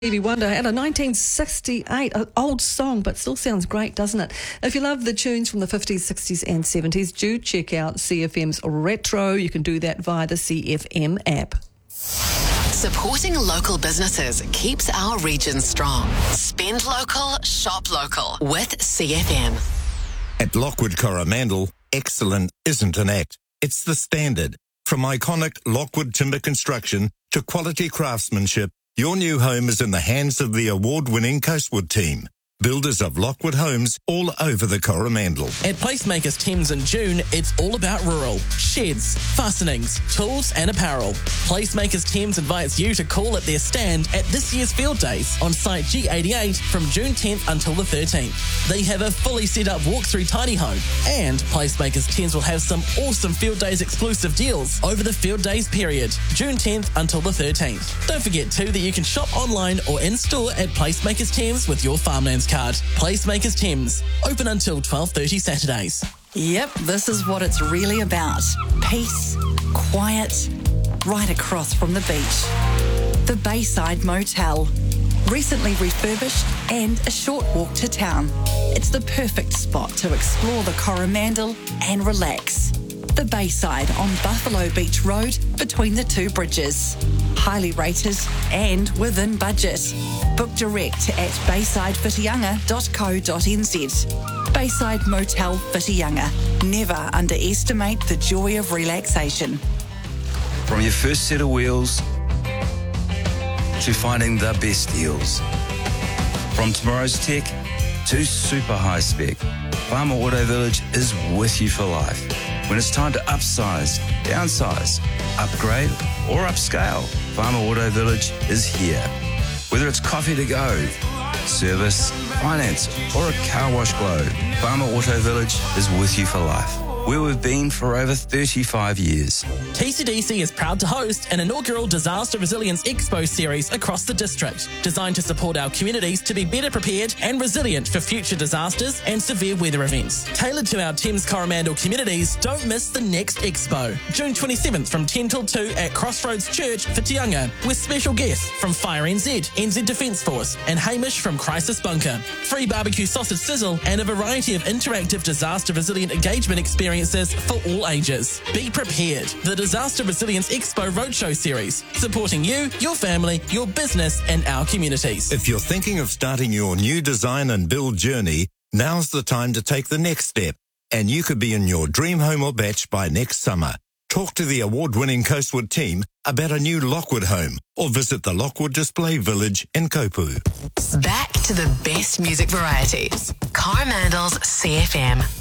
Stevie Wonder had a 1968, an old song, but still sounds great, doesn't it? If you love the tunes from the 50s, 60s and 70s, do check out CFM's Retro. You can do that via the CFM app. Supporting local businesses keeps our region strong. Spend local, shop local with CFM. At Lockwood Coromandel, excellent isn't an act. It's the standard. From iconic Lockwood timber construction to quality craftsmanship, your new home is in the hands of the award-winning Coastwood team, builders of Lockwood homes all over the Coromandel. At Placemakers Thames in June, it's all about rural. Sheds, fastenings, tools and apparel. Placemakers Thames invites you to call at their stand at this year's Field Days on site G88 from June 10th until the 13th. They have a fully set up walk-through tiny home, and Placemakers Thames will have some awesome Field Days exclusive deals over the Field Days period, June 10th until the 13th. Don't forget too that you can shop online or in-store at Placemakers Thames with your Farmlands card. Placemakers Thames, open until 12:30 Saturdays. Yep, this is what it's really about. Peace, quiet, right across from the beach. The Bayside Motel, recently refurbished and a short walk to town. It's the perfect spot to explore the Coromandel and relax. The Bayside on Buffalo Beach Road between the two bridges. Highly rated and within budget. Book direct at baysidewhitianga.co.nz. Bayside Motel Whitianga. Never underestimate the joy of relaxation. From your first set of wheels to finding the best deals. From tomorrow's tech to super high spec, Farmer Auto Village is with you for life. When it's time to upsize, downsize, upgrade or upscale, Farmer Auto Village is here. Whether it's coffee to go, service, finance or a car wash glow, Farmer Auto Village is with you for life. Where we've been for over 35 years. TCDC is proud to host an inaugural Disaster Resilience Expo series across the district, designed to support our communities to be better prepared and resilient for future disasters and severe weather events. Tailored to our Thames Coromandel communities, don't miss the next expo, June 27th from 10 till 2 at Crossroads Church, Whitianga, with special guests from Fire NZ, NZ Defence Force and Hamish from Crisis Bunker. Free barbecue sausage sizzle and a variety of interactive disaster resilient engagement experiences for all ages. Be prepared. The Disaster Resilience Expo Roadshow Series, supporting you, your family, your business and our communities. If you're thinking of starting your new design and build journey, now's the time to take the next step, and you could be in your dream home or batch by next summer. Talk to the award-winning Coastwood team about a new Lockwood home or visit the Lockwood Display Village in Kopu. Back to the best music varieties. Coromandel's CFM.